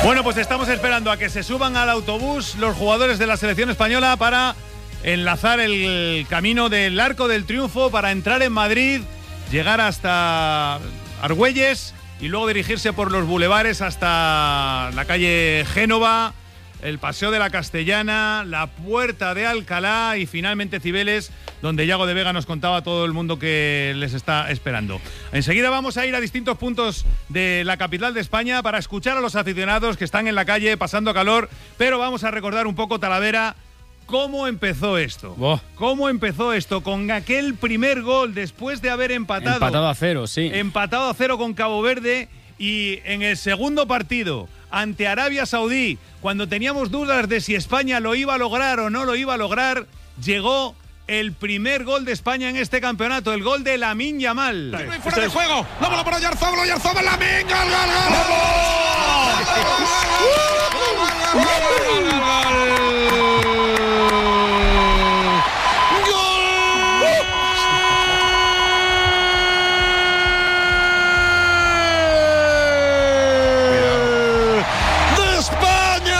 Bueno, pues estamos esperando a que se suban al autobús los jugadores de la selección española para enlazar el camino del Arco del Triunfo para entrar en Madrid, llegar hasta Argüelles y luego dirigirse por los bulevares hasta la calle Génova, el Paseo de la Castellana, la Puerta de Alcalá y finalmente Cibeles, donde Yago de Vega nos contaba a todo el mundo que les está esperando. Enseguida vamos a ir a distintos puntos de la capital de España para escuchar a los aficionados que están en la calle pasando calor, pero vamos a recordar un poco, Talavera, ¿cómo empezó esto? ¿Cómo empezó esto? Con aquel primer gol después de haber empatado. Empatado a 0, sí. Empatado a 0 con Cabo Verde y en el segundo partido ante Arabia Saudí, cuando teníamos dudas de si España lo iba a lograr o no lo iba a lograr, llegó el primer gol de España en este campeonato, el gol de Lamine Yamal. Fuera de juego, la bola para Oyarzabal, Lamine, gol, de España.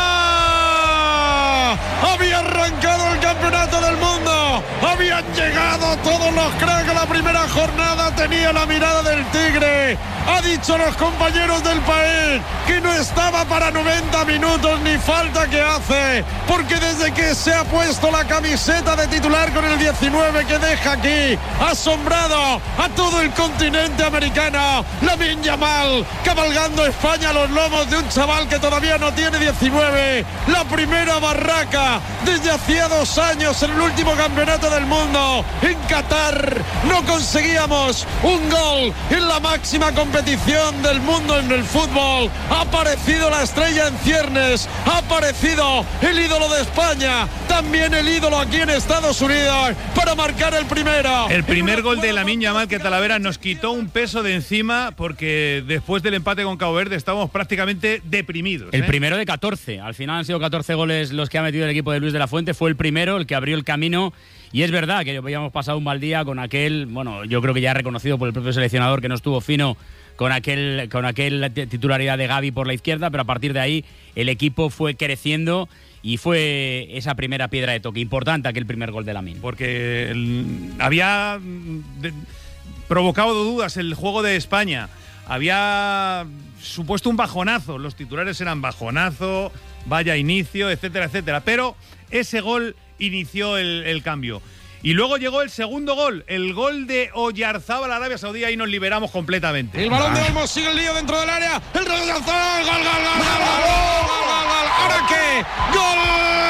Había arrancado el campeonato del mundo, habían llegado todos los cracks a la primera jornada, tenía la mirada del tigre. Ha dicho a los compañeros del país que no estaba para 90 minutos ni falta que hace, porque desde que se ha puesto la camiseta de titular con el 19 que deja aquí asombrado a todo el continente americano, Lamine Yamal cabalgando España a los lomos de un chaval que todavía no tiene 19, la primera barraca desde hacía 2 años en el último campeonato del mundo en Qatar. No conseguíamos un gol en la máxima competición del mundo en el fútbol. Ha aparecido la estrella en ciernes, ha aparecido el ídolo de España, también el ídolo aquí en Estados Unidos para marcar el primero. El primer gol de Lamine Yamal, que Talavera nos quitó un peso de encima porque después del empate con Cabo Verde estábamos prácticamente deprimidos. El primero de 14, al final han sido 14 goles los que ha metido el equipo de Luis de la Fuente, fue el primero, el que abrió el camino. Y es verdad que habíamos pasado un mal día con aquel, bueno, yo creo que ya reconocido por el propio seleccionador que no estuvo fino con aquel titularidad de Gavi por la izquierda, pero a partir de ahí el equipo fue creciendo y fue esa primera piedra de toque importante aquel primer gol de Lamine. Porque había provocado dudas el juego de España, había supuesto un bajonazo, los titulares eran bajonazo, vaya inicio, etcétera, etcétera, pero ese gol inició el cambio. Y luego llegó el segundo gol, el gol de Oyarzabal a Arabia Saudí, y nos liberamos completamente. El balón de Olmos, sigue el lío dentro del área, el de Oyarzabal, gol, gol. ¿Ahora qué? ¡Gol!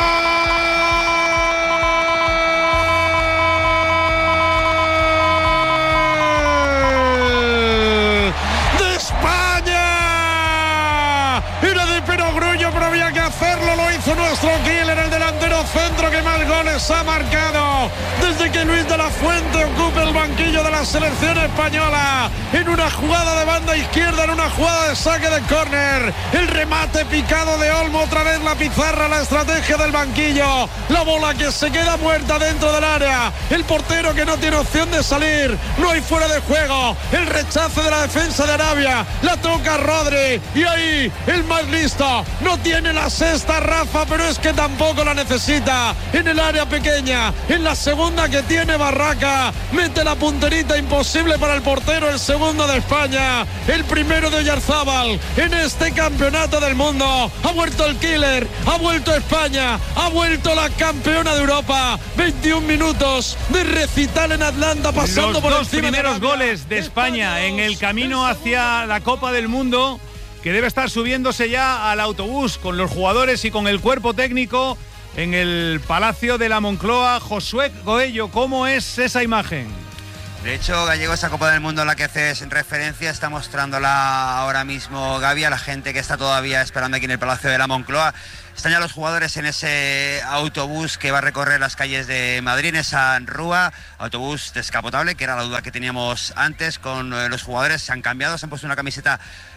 ¡De España! Era de perogrullo, pero había que hacerlo, lo hizo nuestro killer, el delantero centro que más goles ha marcado desde que Luis de la Fuente ocupa el banquillo de la selección española, en una jugada de banda izquierda, en una jugada de saque de córner, el remate picado de Olmo, otra vez la pizarra, la estrategia del banquillo, la bola que se queda muerta dentro del área, el portero que no tiene opción de salir, no hay fuera de juego, el rechazo de la defensa de Arabia, la toca Rodri, y ahí el más listo, no tiene la sexta Rafa, pero es que tampoco la necesita, en el área pequeña, en la segunda que tiene Barraca, mete la punterita imposible para el portero, el segundo de España, el primero de Oyarzabal en este campeonato del mundo. Ha vuelto el killer, ha vuelto España, ha vuelto la campeona de Europa. 21 minutos de recital en Atlanta, pasando los por dos encima primeros de goles de España en el camino hacia la Copa del Mundo, que debe estar subiéndose ya al autobús con los jugadores y con el cuerpo técnico en el Palacio de la Moncloa. Josué Goello, ¿cómo es esa imagen? De hecho, Gallego, esa Copa del Mundo a la que haces referencia está mostrándola ahora mismo Gavi a la gente que está todavía esperando aquí en el Palacio de la Moncloa. Están ya los jugadores en ese autobús que va a recorrer las calles de Madrid, en esa rúa, autobús descapotable, que era la duda que teníamos antes con los jugadores. Se han cambiado, se han puesto una camiseta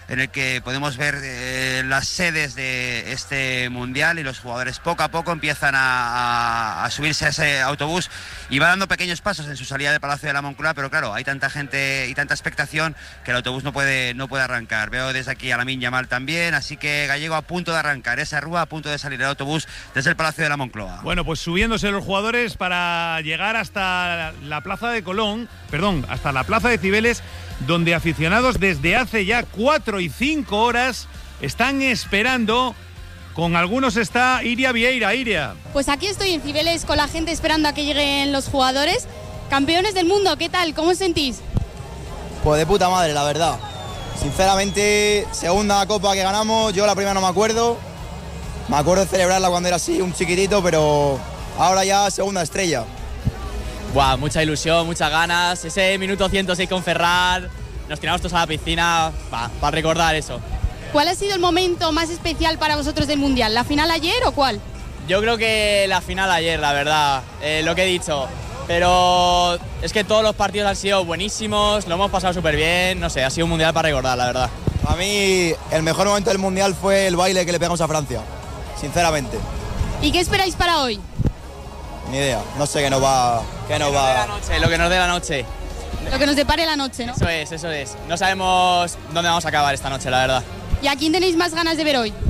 en el que podemos ver las sedes de este mundial y los jugadores poco a poco empiezan a subirse a ese autobús y va dando pequeños pasos en su salida del Palacio de la Moncloa, pero claro, hay tanta gente y tanta expectación que el autobús no puede arrancar. Veo desde aquí a Lamine Yamal también, así que Gallego a punto de arrancar, esa Rúa a punto de salir el autobús desde el Palacio de la Moncloa. Bueno, pues subiéndose los jugadores para llegar hasta la Plaza de hasta la Plaza de Cibeles, donde aficionados desde hace ya 4 y 5 horas están esperando. Con algunos está Iria Vieira. Iria. Pues aquí estoy en Cibeles con la gente esperando a que lleguen los jugadores. Campeones del mundo, ¿qué tal? ¿Cómo os sentís? Pues de puta madre, la verdad. Sinceramente, segunda copa que ganamos, yo la primera no me acuerdo. Me acuerdo de celebrarla cuando era así, un chiquitito, pero ahora ya segunda estrella. Buah, mucha ilusión, muchas ganas. Ese minuto 106 con Ferran, nos tiramos todos a la piscina, para recordar eso. ¿Cuál ha sido el momento más especial para vosotros del Mundial? ¿La final ayer o cuál? Yo creo que la final ayer, la verdad, lo que he dicho. Pero es que todos los partidos han sido buenísimos, lo hemos pasado súper bien, no sé, ha sido un Mundial para recordar, la verdad. A mí el mejor momento del Mundial fue el baile que le pegamos a Francia, sinceramente. ¿Y qué esperáis para hoy? Ni idea, no sé qué nos va... Lo que nos dé la noche. Lo que nos depare la noche, ¿no? Eso es. No sabemos dónde vamos a acabar esta noche, la verdad. ¿Y a quién tenéis más ganas de ver hoy?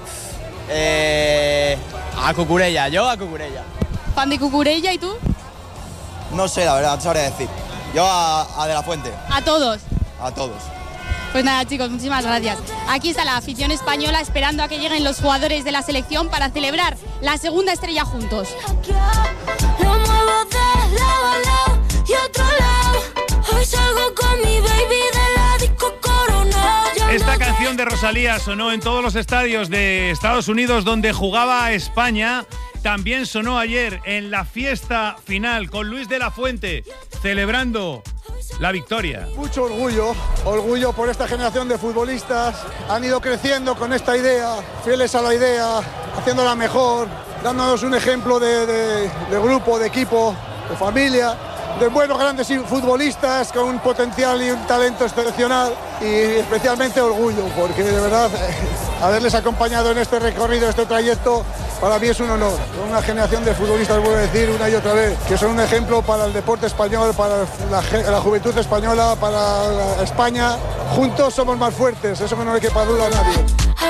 A Cucurella, yo a Cucurella. ¿Fan de Cucurella y tú? No sé, la verdad, no sabría decir. Yo a De La Fuente. ¿A todos? A todos. Pues nada, chicos, muchísimas gracias. Aquí está la afición española esperando a que lleguen los jugadores de la selección para celebrar la segunda estrella juntos. Lo muevo de lado a lado y otro lado. Hoy salgo con mi baby de la disco Corona. Esta canción de Rosalía sonó en todos los estadios de Estados Unidos donde jugaba España. También sonó ayer en la fiesta final con Luis de la Fuente celebrando la victoria. Mucho orgullo por esta generación de futbolistas. Han ido creciendo con esta idea, fieles a la idea, haciéndola mejor, dándonos un ejemplo de grupo, de equipo, de familia, de buenos grandes futbolistas con un potencial y un talento excepcional, y especialmente orgullo porque de verdad haberles acompañado en este recorrido, este trayecto, para mí es un honor. Una generación de futbolistas, vuelvo a decir una y otra vez, que son un ejemplo para el deporte español, para la juventud española, para España. Juntos somos más fuertes, eso que no le quepa duda a nadie.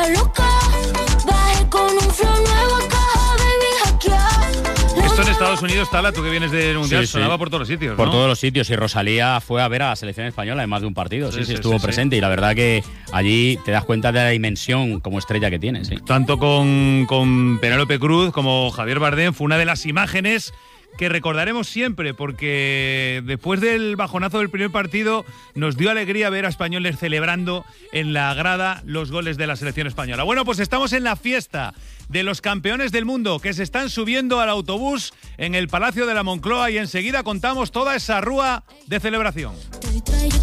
Esto en Estados Unidos, Tala, tú que vienes del Mundial, sonaba por todos los sitios, Por ¿no? todos los sitios, y Rosalía fue a ver a la selección española en más de un partido, sí, estuvo presente, y la verdad que allí te das cuenta de la dimensión como estrella que tiene, sí. Tanto con Penélope Cruz como Javier Bardem, fue una de las imágenes que recordaremos siempre, porque después del bajonazo del primer partido nos dio alegría ver a españoles celebrando en la grada los goles de la selección española. Bueno, pues estamos en la fiesta de los campeones del mundo que se están subiendo al autobús en el Palacio de la Moncloa y enseguida contamos toda esa rúa de celebración.